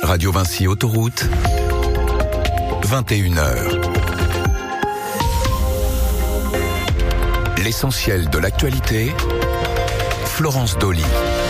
Radio Vinci Autoroute, 21h. L'essentiel de l'actualité, Florence Dolly.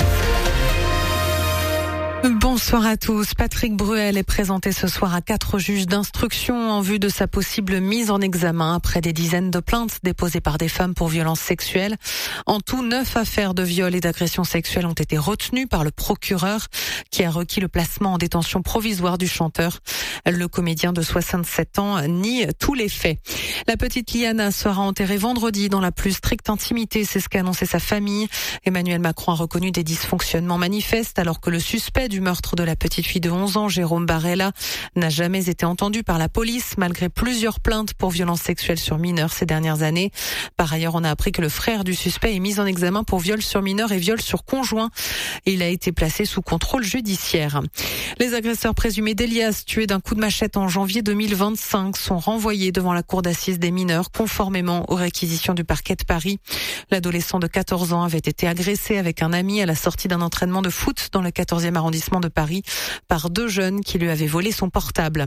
Bonsoir à tous. Patrick Bruel est présenté ce soir à 4 juges d'instruction en vue de sa possible mise en examen après des dizaines de plaintes déposées par des femmes pour violences sexuelles. En tout, 9 affaires de viol et d'agression sexuelle ont été retenues par le procureur qui a requis le placement en détention provisoire du chanteur. Le comédien de 67 ans nie tous les faits. La petite Liana sera enterrée vendredi dans la plus stricte intimité, c'est ce qu'a annoncé sa famille. Emmanuel Macron a reconnu des dysfonctionnements manifestes alors que le suspect du meurtre de la petite fille de 11 ans, Jérôme Barella, n'a jamais été entendu par la police malgré plusieurs plaintes pour violences sexuelles sur mineurs ces dernières années. Par ailleurs, on a appris que le frère du suspect est mis en examen pour viol sur mineur et viol sur conjoint. Il a été placé sous contrôle judiciaire. Les agresseurs présumés d'Elias, tués d'un coup de machette en janvier 2025, sont renvoyés devant la cour d'assises des mineurs conformément aux réquisitions du parquet de Paris. L'adolescent de 14 ans avait été agressé avec un ami à la sortie d'un entraînement de foot dans le 14e arrondissement de Paris par 2 jeunes qui lui avaient volé son portable.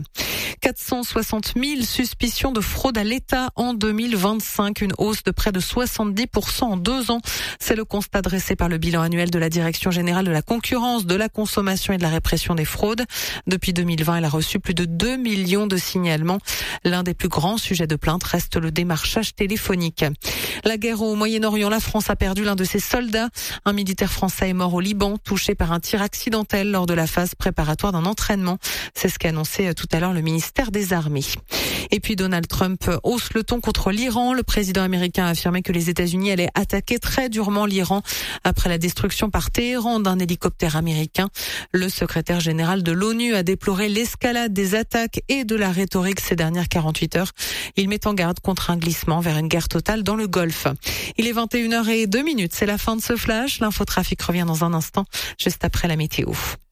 460 000 suspicions de fraude à l'État en 2025, une hausse de près de 70% en 2 ans. C'est le constat dressé par le bilan annuel de la Direction générale de la concurrence, de la consommation et de la répression des fraudes. Depuis 2020, elle a reçu plus de 2 millions de signalements. L'un des plus grands sujets de plainte reste le démarchage téléphonique. La guerre au Moyen-Orient, la France a perdu l'un de ses soldats. Un militaire français est mort au Liban, touché par un tir accidentel lors de la phase préparatoire d'un entraînement. C'est ce qu'a annoncé tout à l'heure le ministère des Armées. Et puis Donald Trump hausse le ton contre l'Iran. Le président américain a affirmé que les États-Unis allaient attaquer très durement l'Iran après la destruction par Téhéran d'un hélicoptère américain. Le secrétaire général de l'ONU a déploré l'escalade des attaques et de la rhétorique ces dernières 48 heures. Il met en garde contre un glissement vers une guerre totale dans le Golfe. Il est 21h02, c'est la fin de ce flash. L'infotrafic revient dans un instant, juste après la météo.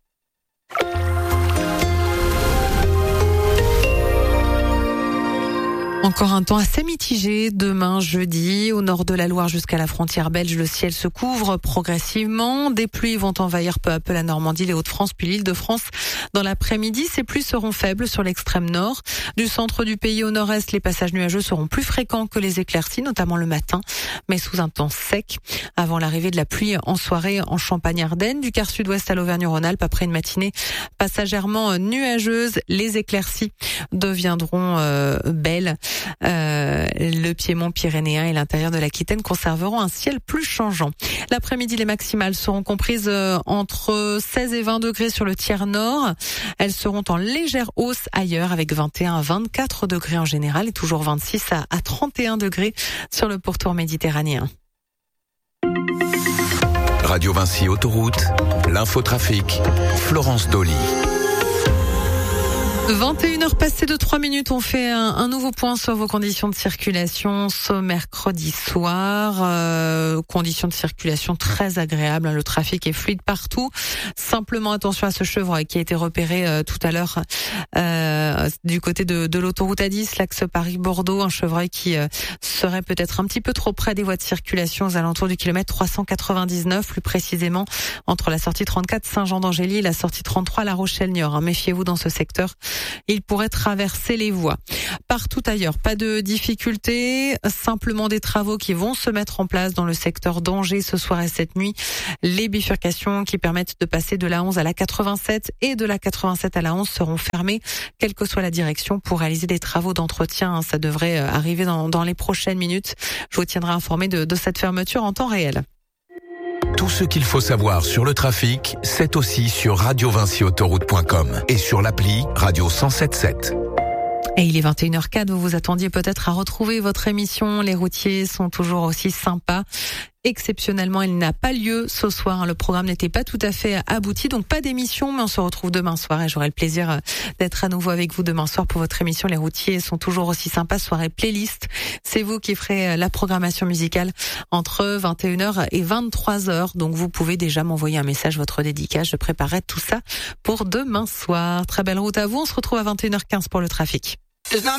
Encore un temps assez mitigé demain jeudi. Au nord de la Loire jusqu'à la frontière belge, le ciel se couvre progressivement. Des pluies vont envahir peu à peu la Normandie, les Hauts-de-France puis l'Île-de-France. Dans l'après-midi, ces pluies seront faibles sur l'extrême nord. Du centre du pays au nord-est, les passages nuageux seront plus fréquents que les éclaircies, notamment le matin, mais sous un temps sec. Avant l'arrivée de la pluie en soirée en Champagne-Ardenne, du quart sud-ouest à l'Auvergne-Rhône-Alpes, après une matinée passagèrement nuageuse, les éclaircies deviendront belles. Le piémont pyrénéen et l'intérieur de l'Aquitaine conserveront un ciel plus changeant. L'après-midi, les maximales seront comprises entre 16 et 20 degrés sur le tiers nord. Elles seront en légère hausse ailleurs avec 21 à 24 degrés en général et toujours 26 à 31 degrés sur le pourtour méditerranéen. Radio Vinci Autoroute, l'infotrafic, Florence Dolly. 21h passées de 3 minutes, on fait un nouveau point sur vos conditions de circulation ce mercredi soir. Conditions de circulation très agréables, le trafic est fluide partout. Simplement attention à ce chevreuil qui a été repéré tout à l'heure du côté de l'autoroute A10, l'axe Paris-Bordeaux, un chevreuil qui serait peut-être un petit peu trop près des voies de circulation aux alentours du kilomètre 399, plus précisément entre la sortie 34 Saint-Jean-d'Angély et la sortie 33 La Rochelle-Niort. Méfiez-vous dans ce secteur. Il pourrait traverser les voies. Partout ailleurs, pas de difficultés, simplement des travaux qui vont se mettre en place dans le secteur d'Angers ce soir et cette nuit. Les bifurcations qui permettent de passer de la 11 à la 87 et de la 87 à la 11 seront fermées, quelle que soit la direction, pour réaliser des travaux d'entretien. Ça devrait arriver dans les prochaines minutes. Je vous tiendrai informé de cette fermeture en temps réel. Tout ce qu'il faut savoir sur le trafic, c'est aussi sur radiovinciautoroute.com et sur l'appli Radio 107.7. Et il est 21h04, vous vous attendiez peut-être à retrouver votre émission. Les routiers sont toujours aussi sympas. Exceptionnellement, il n'a pas lieu ce soir. Le programme n'était pas tout à fait abouti, donc pas d'émission, mais on se retrouve demain soir et j'aurai le plaisir d'être à nouveau avec vous demain soir pour votre émission. Les routiers sont toujours aussi sympas. Soirée playlist. C'est vous qui ferez la programmation musicale entre 21h et 23h. Donc vous pouvez déjà m'envoyer un message, votre dédicace. Je préparerai tout ça pour demain soir. Très belle route à vous. On se retrouve à 21h15 pour le trafic.